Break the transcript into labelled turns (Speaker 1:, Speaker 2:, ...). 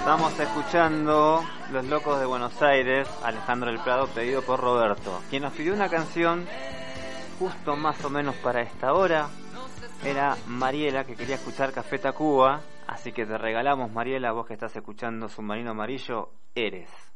Speaker 1: Estamos escuchando Los Locos de Buenos Aires, Alejandro del Prado, pedido por Roberto, quien nos pidió una canción justo más o menos para esta hora. Era Mariela, que quería escuchar Café Tacuba, así que te regalamos, Mariela, vos que estás escuchando Submarino Amarillo, Eres.